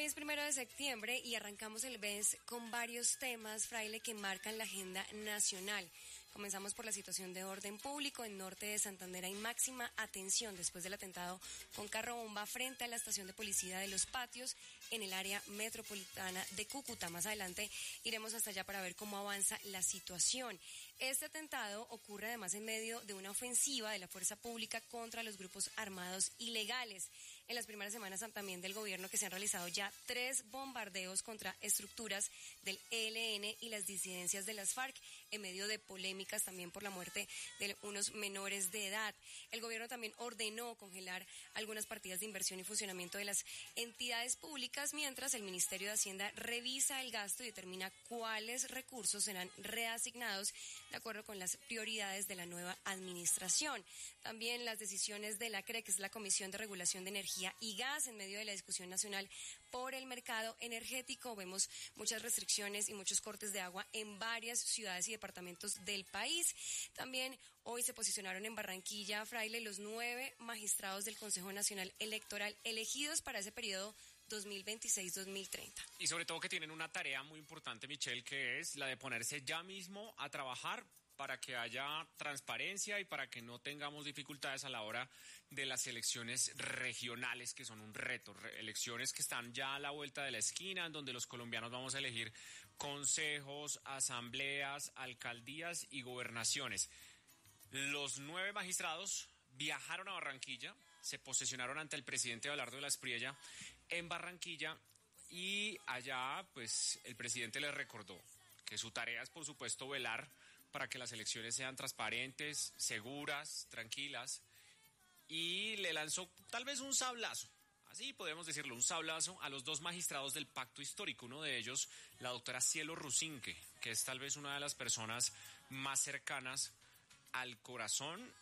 es 1 de septiembre y arrancamos el mes con varios temas, Fraile, que marcan la agenda nacional. Comenzamos por la situación de orden público en norte de Santander. Hay máxima atención después del atentado con carro bomba frente a la estación de policía de Los Patios en el área metropolitana de Cúcuta. Más adelante iremos hasta allá para ver cómo avanza la situación. Este atentado ocurre además en medio de una ofensiva de la fuerza pública contra los grupos armados ilegales. En las primeras semanas también del gobierno que se han realizado ya 3 bombardeos contra estructuras del ELN y las disidencias de las FARC en medio de polémicas también por la muerte de unos menores de edad. El gobierno también ordenó congelar algunas partidas de inversión y funcionamiento de las entidades públicas, mientras el Ministerio de Hacienda revisa el gasto y determina cuáles recursos serán reasignados de acuerdo con las prioridades de la nueva administración. También las decisiones de la CRE, que es la Comisión de Regulación de Energía y Gas, en medio de la discusión nacional por el mercado energético. Vemos muchas restricciones y muchos cortes de agua en varias ciudades y departamentos del país. También hoy se posicionaron en Barranquilla, Fraile, los 9 magistrados del Consejo Nacional Electoral elegidos para ese periodo 2026-2030. Y sobre todo que tienen una tarea muy importante, Michelle, que es la de ponerse ya mismo a trabajar para que haya transparencia y para que no tengamos dificultades a la hora de las elecciones regionales, que son un reto, elecciones que están ya a la vuelta de la esquina, en donde los colombianos vamos a elegir consejos, asambleas, alcaldías y gobernaciones. Los 9 magistrados viajaron a Barranquilla, se posesionaron ante el presidente Abelardo de la Espriella en Barranquilla, y allá pues el presidente les recordó que su tarea es, por supuesto, velar para que las elecciones sean transparentes, seguras, tranquilas, y le lanzó tal vez un sablazo, así podemos decirlo, un sablazo a los 2 magistrados del Pacto Histórico. Uno de ellos, la doctora Cielo Rusinque, que es tal vez una de las personas más cercanas al corazón,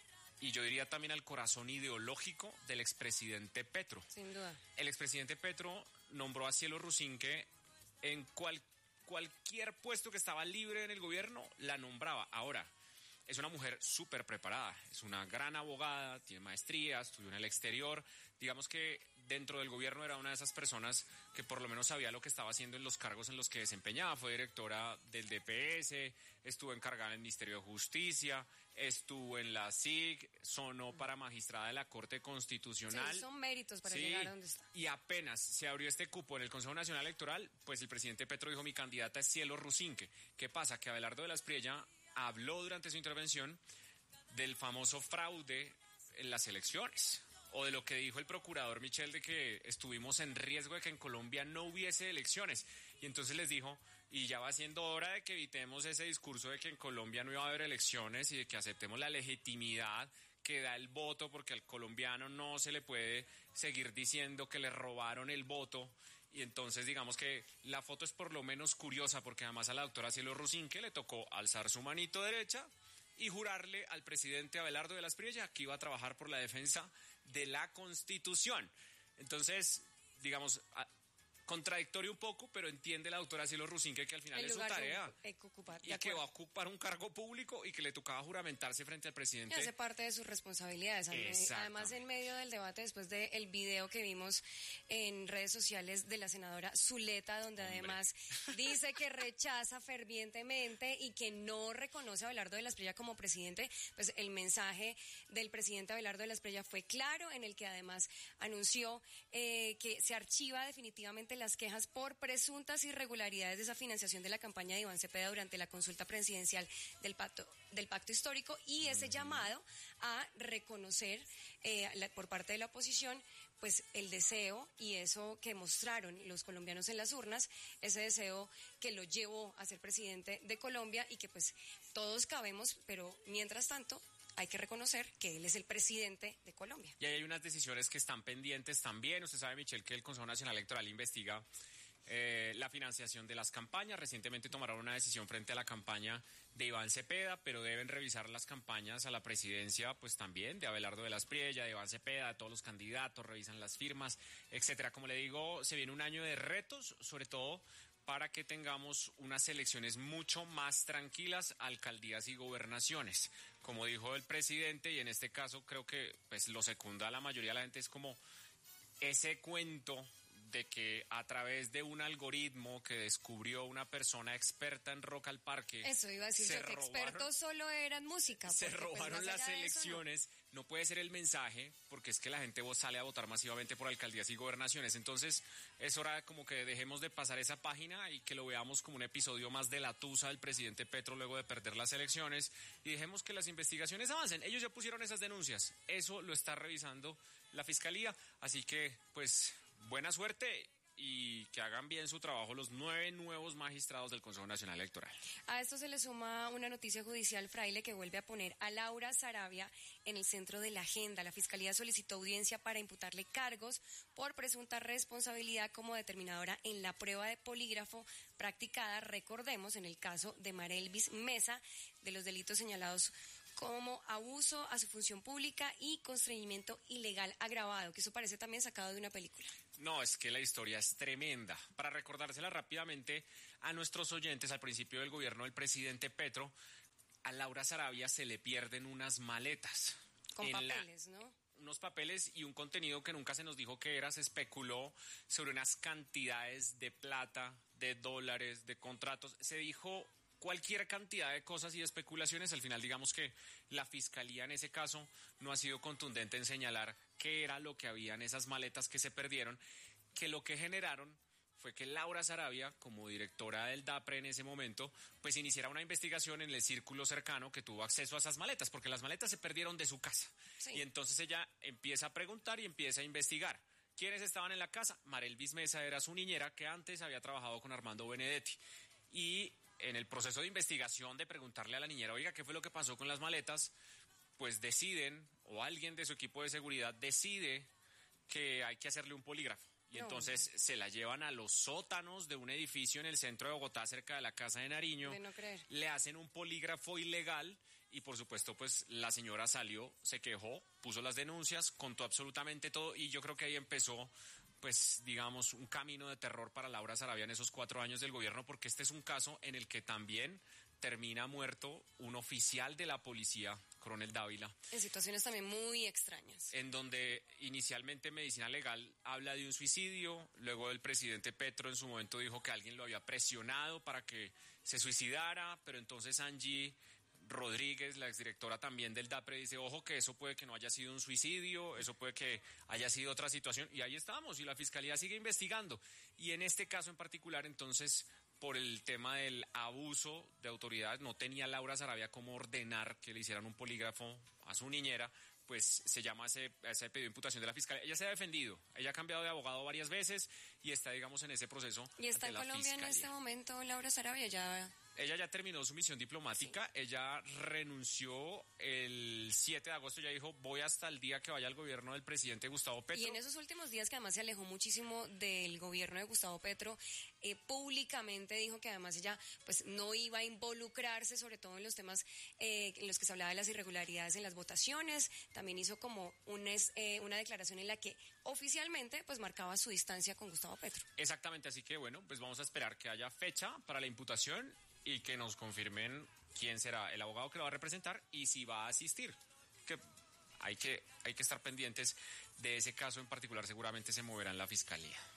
y yo diría también al corazón ideológico del expresidente Petro. Sin duda. El expresidente Petro nombró a Cielo Rusinque en cualquier puesto que estaba libre en el gobierno, la nombraba. Ahora, es una mujer súper preparada, es una gran abogada, tiene maestría, estudió en el exterior. Digamos que dentro del gobierno era una de esas personas que por lo menos sabía lo que estaba haciendo en los cargos en los que desempeñaba. Fue directora del DPS, estuvo encargada en el Ministerio de Justicia, estuvo en la SIC, sonó para magistrada de la Corte Constitucional. Sí, son méritos para llegar a donde está. Y apenas se abrió este cupo en el Consejo Nacional Electoral, pues el presidente Petro dijo: mi candidata es Cielo Rusinque. ¿Qué pasa? Que Abelardo de la Espriella habló durante su intervención del famoso fraude en las elecciones, o de lo que dijo el procurador Michel, de que estuvimos en riesgo de que en Colombia no hubiese elecciones. Y entonces les dijo: y ya va siendo hora de que evitemos ese discurso de que en Colombia no iba a haber elecciones y de que aceptemos la legitimidad que da el voto, porque al colombiano no se le puede seguir diciendo que le robaron el voto. Y entonces digamos que la foto es por lo menos curiosa, porque además a la doctora Cielo Rusinque le tocó alzar su manito derecha y jurarle al presidente Abelardo de la Espriella que iba a trabajar por la defensa de la Constitución. Entonces, digamos, contradictorio un poco, pero entiende la doctora Cielo Rusinque que al final es su tarea y que va a ocupar un cargo público y que le tocaba juramentarse frente al presidente. Y hace parte de sus responsabilidades. Además, en medio del debate, después del video que vimos en redes sociales de la senadora Zuleta, donde además dice que rechaza fervientemente y que no reconoce a Abelardo de la Espriella como presidente, pues el mensaje del presidente Abelardo de la Espriella fue claro, en el que además anunció que se archiva definitivamente las quejas por presuntas irregularidades de esa financiación de la campaña de Iván Cepeda durante la consulta presidencial del pacto histórico, y ese llamado a reconocer por parte de la oposición pues el deseo y eso que mostraron los colombianos en las urnas, ese deseo que lo llevó a ser presidente de Colombia, y que pues todos cabemos, pero mientras tanto hay que reconocer que él es el presidente de Colombia. Y hay unas decisiones que están pendientes también. Usted sabe, Michelle, que el Consejo Nacional Electoral investiga la financiación de las campañas. Recientemente tomaron una decisión frente a la campaña de Iván Cepeda, pero deben revisar las campañas a la presidencia, pues también de Abelardo de la Espriella, de Iván Cepeda, de todos los candidatos, revisan las firmas, etcétera. Como le digo, se viene un año de retos, sobre todo para que tengamos unas elecciones mucho más tranquilas, alcaldías y gobernaciones. Como dijo el presidente, y en este caso creo que pues lo secunda la mayoría de la gente, es como ese cuento de que a través de un algoritmo que descubrió una persona experta en Rock al Parque... Eso iba a decir yo, que expertos solo eran música. Se porque, robaron pues, las elecciones. No puede ser el mensaje, porque es que la gente sale a votar masivamente por alcaldías y gobernaciones. Entonces es hora como que dejemos de pasar esa página y que lo veamos como un episodio más de la tusa del presidente Petro luego de perder las elecciones, y dejemos que las investigaciones avancen. Ellos ya pusieron esas denuncias, eso lo está revisando la Fiscalía, así que pues buena suerte y que hagan bien su trabajo los 9 nuevos magistrados del Consejo Nacional Electoral. A esto se le suma una noticia judicial, Fraile, que vuelve a poner a Laura Sarabia en el centro de la agenda. La Fiscalía solicitó audiencia para imputarle cargos por presunta responsabilidad como determinadora en la prueba de polígrafo practicada, recordemos, en el caso de Marelvis Mesa, de los delitos señalados como abuso a su función pública y constreñimiento ilegal agravado, que eso parece también sacado de una película. No, es que la historia es tremenda. Para recordársela rápidamente a nuestros oyentes, al principio del gobierno del presidente Petro, a Laura Sarabia se le pierden unas maletas. Con papeles, ¿no? Unos papeles y un contenido que nunca se nos dijo que era. Se especuló sobre unas cantidades de plata, de dólares, de contratos. Se dijo cualquier cantidad de cosas y de especulaciones. Al final, digamos que la Fiscalía en ese caso no ha sido contundente en señalar qué era lo que había en esas maletas que se perdieron, que lo que generaron fue que Laura Sarabia, como directora del DAPRE en ese momento, pues iniciara una investigación en el círculo cercano que tuvo acceso a esas maletas, porque las maletas se perdieron de su casa. Sí. Y entonces ella empieza a preguntar y empieza a investigar. ¿Quiénes estaban en la casa? Marelvis Mesa era su niñera, que antes había trabajado con Armando Benedetti. Y en el proceso de investigación, de preguntarle a la niñera, oiga, ¿qué fue lo que pasó con las maletas? Pues deciden, o alguien de su equipo de seguridad decide que hay que hacerle un polígrafo. Y entonces se la llevan a los sótanos de un edificio en el centro de Bogotá, cerca de la Casa de Nariño. De no creer. Le hacen un polígrafo ilegal y, por supuesto, pues la señora salió, se quejó, puso las denuncias, contó absolutamente todo, y yo creo que ahí empezó, pues, digamos, un camino de terror para Laura Sarabia en esos 4 años del gobierno, porque este es un caso en el que también termina muerto un oficial de la policía, Coronel Dávila. En situaciones también muy extrañas. En donde inicialmente Medicina Legal habla de un suicidio, luego el presidente Petro en su momento dijo que alguien lo había presionado para que se suicidara, pero entonces Angie Rodríguez, la exdirectora también del DAPRE, dice, ojo, que eso puede que no haya sido un suicidio, eso puede que haya sido otra situación, y ahí estamos, y la Fiscalía sigue investigando. Y en este caso en particular, entonces, por el tema del abuso de autoridades, no tenía Laura Sarabia cómo ordenar que le hicieran un polígrafo a su niñera, pues se llama ese pedido de imputación de la Fiscalía. Ella se ha defendido, ella ha cambiado de abogado varias veces y está, digamos, en ese proceso. ¿Y está en Colombia en este momento Laura Sarabia? Ella ya terminó su misión diplomática, sí. Ella renunció el 7 de agosto, ya dijo, voy hasta el día que vaya al gobierno del presidente Gustavo Petro. Y en esos últimos días, que además se alejó muchísimo del gobierno de Gustavo Petro, públicamente dijo que además ella pues no iba a involucrarse, sobre todo en los temas en los que se hablaba de las irregularidades en las votaciones. También hizo como una declaración en la que oficialmente pues marcaba su distancia con Gustavo Petro. Exactamente, así que bueno, pues vamos a esperar que haya fecha para la imputación y que nos confirmen quién será el abogado que lo va a representar y si va a asistir. Que hay que estar pendientes de ese caso en particular, seguramente se moverá en la Fiscalía.